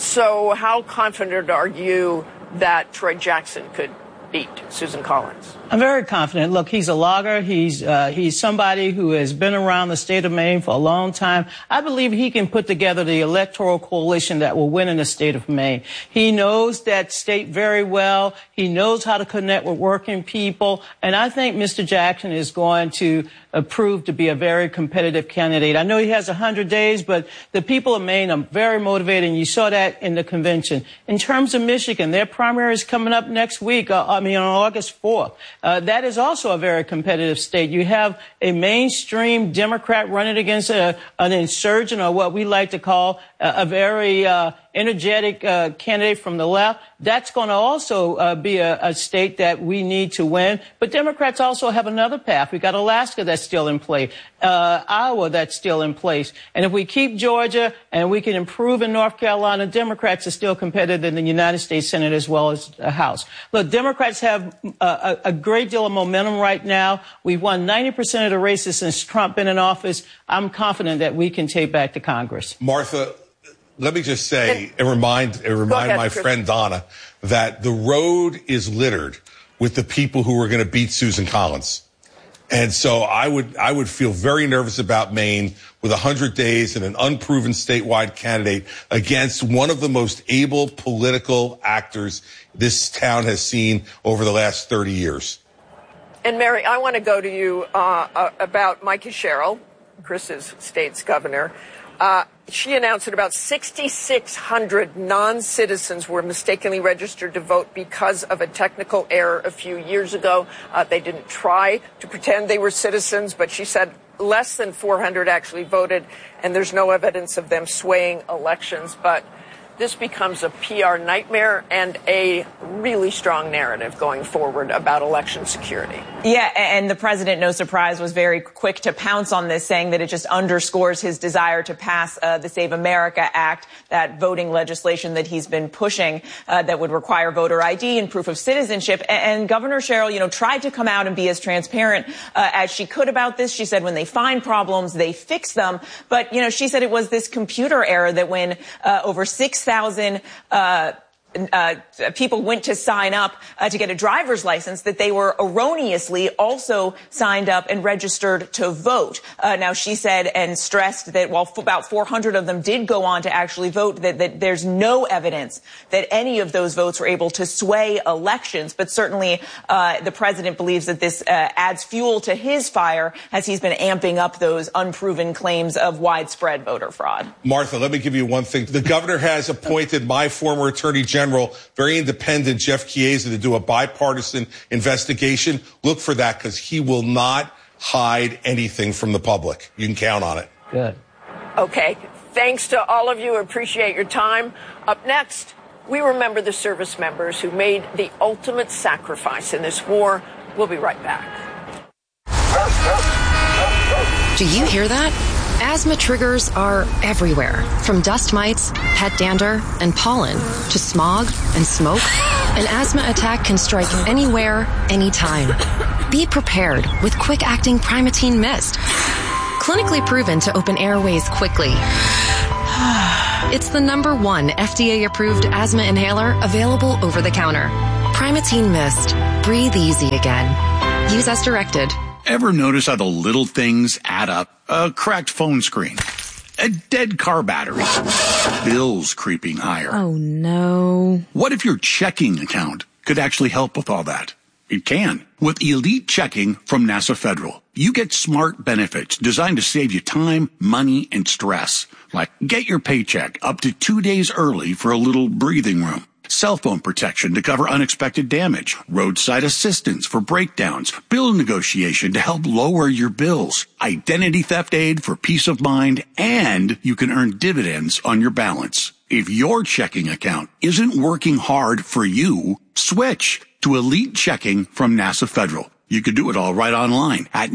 So how confident are you that Troy Jackson could beat Susan Collins? I'm very confident. Look, he's a logger. He's uh, he's somebody who has been around the state of Maine for a long time. I believe he can put together the electoral coalition that will win in the state of Maine. He knows that state very well. He knows how to connect with working people. And I think Mister Jackson is going to uh, prove to be a very competitive candidate. I know he has one hundred days, but the people of Maine are very motivated, and you saw that in the convention. In terms of Michigan, their primary is coming up next week, uh, I mean on August fourth. Uh, that is also a very competitive state. You have a mainstream Democrat running against a, an insurgent, or what we like to call a, a very uh, energetic uh, candidate from the left. That's going to also uh, be a, a state that we need to win. But Democrats also have another path. We've got Alaska that's still in play, uh, Iowa that's still in place. And if we keep Georgia and we can improve in North Carolina, Democrats are still competitive in the United States Senate as well as the House. Look, Democrats have a, a great deal of momentum right now. We've won ninety percent of the races since Trump been in office. I'm confident that we can take back to Congress. Martha, let me just say and remind, and remind ahead, my Chris. friend Donna that the road is littered with the people who are going to beat Susan Collins. And so I would, I would feel very nervous about Maine with one hundred days and an unproven statewide candidate against one of the most able political actors this town has seen over the last thirty years. And Mary, I want to go to you uh, uh, about Mikey Sherrill, Chris's state's governor. Uh, she announced that about sixty-six hundred non-citizens were mistakenly registered to vote because of a technical error a few years ago. Uh, they didn't try to pretend they were citizens, but she said less than four hundred actually voted, and there's no evidence of them swaying elections. But this becomes a P R nightmare and a really strong narrative going forward about election security. Yeah, and the president, no surprise, was very quick to pounce on this, saying that it just underscores his desire to pass uh, the Save America Act, that voting legislation that he's been pushing uh, that would require voter I D and proof of citizenship. And, and Governor Sherrill, you know, tried to come out and be as transparent uh, as she could about this. She said when they find problems, they fix them. But, you know, she said it was this computer error that when uh, over six thousand uh Uh, people went to sign up uh, to get a driver's license, that they were erroneously also signed up and registered to vote. Uh, now, she said and stressed that while f- about four hundred of them did go on to actually vote, that, that there's no evidence that any of those votes were able to sway elections. But certainly uh, the president believes that this uh, adds fuel to his fire as he's been amping up those unproven claims of widespread voter fraud. Martha, let me give you one thing. The governor has appointed my former attorney general General, very independent, Jeff Chiesa, to do a bipartisan investigation. Look for that, because he will not hide anything from the public. You can count on it. Good. Okay. Thanks to all of you. Appreciate your time. Up next, we remember the service members who made the ultimate sacrifice in this war. We'll be right back. Do you hear that? Asthma triggers are everywhere, from dust mites, pet dander, and pollen, to smog and smoke. An asthma attack can strike anywhere, anytime. Be prepared with quick-acting Primatene Mist. Clinically proven to open airways quickly. It's the number one F D A-approved asthma inhaler available over the counter. Primatene Mist. Breathe easy again. Use as directed. Ever notice how the little things add up? A cracked phone screen, a dead car battery, bills creeping higher. Oh, no. What if your checking account could actually help with all that? It can. With Elite Checking from NASA Federal, you get smart benefits designed to save you time, money, and stress. Like get your paycheck up to two days early for a little breathing room. Cell phone protection to cover unexpected damage, roadside assistance for breakdowns, bill negotiation to help lower your bills, identity theft aid for peace of mind, and you can earn dividends on your balance. If your checking account isn't working hard for you, switch to Elite Checking from NASA Federal. You can do it all right online at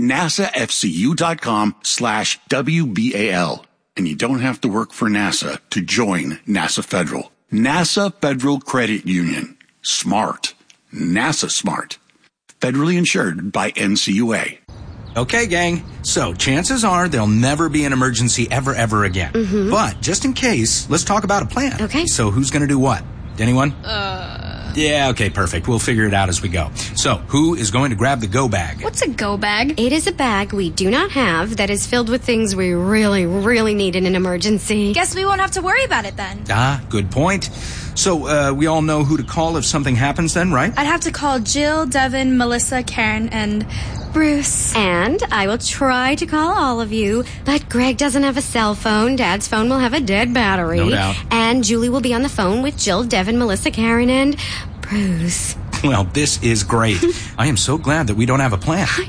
nasafcu.com slash WBAL. And you don't have to work for NASA to join NASA Federal. NASA Federal Credit Union. Smart. NASA smart. Federally insured by N C U A. Okay, gang. So chances are there'll never be an emergency ever, ever again. Mm-hmm. But just in case, let's talk about a plan. Okay. So who's going to do what? Anyone? Uh... Yeah, okay, perfect. We'll figure it out as we go. So, who is going to grab the go bag? What's a go bag? It is a bag we do not have that is filled with things we really, really need in an emergency. Guess we won't have to worry about it then. Ah, good point. So, uh, we all know who to call if something happens then, right? I'd have to call Jill, Devin, Melissa, Karen, and Bruce. And I will try to call all of you, but Greg doesn't have a cell phone. Dad's phone will have a dead battery. No doubt. And Julie will be on the phone with Jill, Devin, Melissa, Karen, and Bruce. Well, this is great. I am so glad that we don't have a plan. I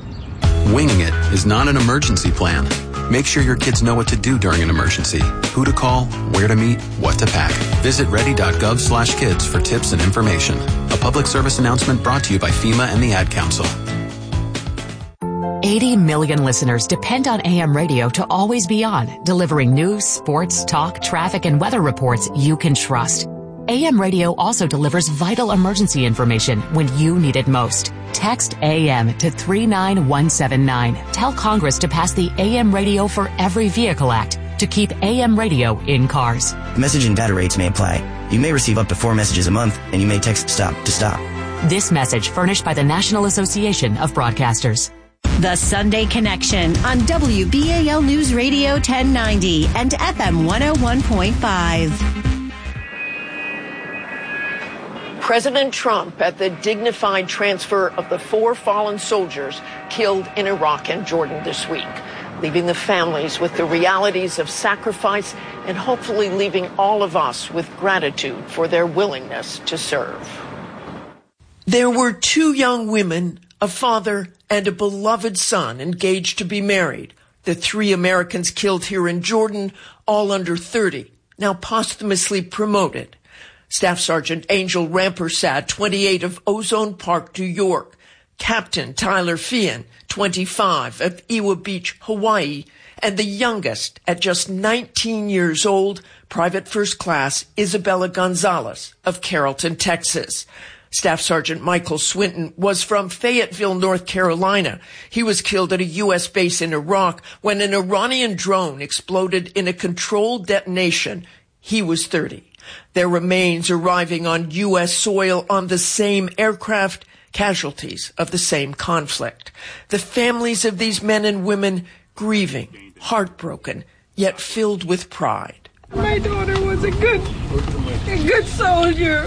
know. Winging it is not an emergency plan. Make sure your kids know what to do during an emergency, who to call, where to meet, what to pack. Visit ready.gov slash kids for tips and information. A public service announcement brought to you by FEMA and the Ad Council. eighty million listeners depend on A M radio to always be on, delivering news, sports, talk, traffic, and weather reports you can trust. A M radio also delivers vital emergency information when you need it most. Text A M to three nine one seven nine. Tell Congress to pass the A M Radio for Every Vehicle Act to keep A M radio in cars. Message and data rates may apply. You may receive up to four messages a month, and you may text STOP to stop. This message furnished by the National Association of Broadcasters. The Sunday Connection on W B A L News Radio ten ninety and F M one oh one point five. President Trump at the dignified transfer of the four fallen soldiers killed in Iraq and Jordan this week, leaving the families with the realities of sacrifice and hopefully leaving all of us with gratitude for their willingness to serve. There were two young women, a father and a beloved son engaged to be married. The three Americans killed here in Jordan, all under thirty, now posthumously promoted. Staff Sergeant Angel Rampersad, twenty-eight, of Ozone Park, New York. Captain Tyler Feehan, twenty-five, of Iwa Beach, Hawaii. And the youngest, at just nineteen years old, Private First Class Isabella Gonzalez of Carrollton, Texas. Staff Sergeant Michael Swinton was from Fayetteville, North Carolina. He was killed at a U S base in Iraq when an Iranian drone exploded in a controlled detonation. He was thirty. Their remains arriving on U S soil on the same aircraft, casualties of the same conflict. The families of these men and women grieving, heartbroken, yet filled with pride. My daughter was a good, a good soldier.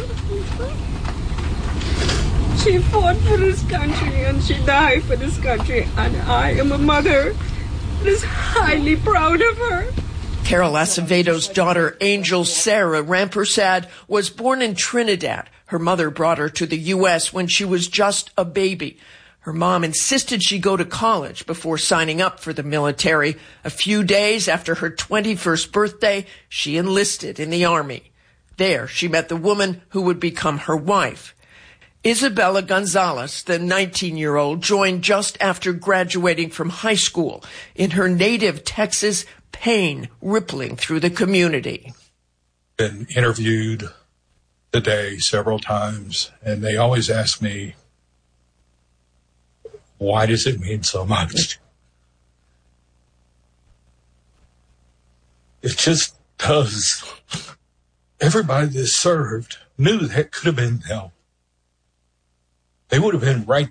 She fought for this country and she died for this country, and I am a mother that is highly proud of her. Carol Acevedo's daughter, Angel Sarah Rampersad, was born in Trinidad. Her mother brought her to the U S when she was just a baby. Her mom insisted she go to college before signing up for the military. A few days after her twenty-first birthday, she enlisted in the Army. There, she met the woman who would become her wife. Isabella Gonzalez, the nineteen-year-old, joined just after graduating from high school. In her native Texas, pain rippling through the community. Been interviewed today several times, and they always ask me, why does it mean so much? It just does. Everybody that served knew that could have been them. They would have been right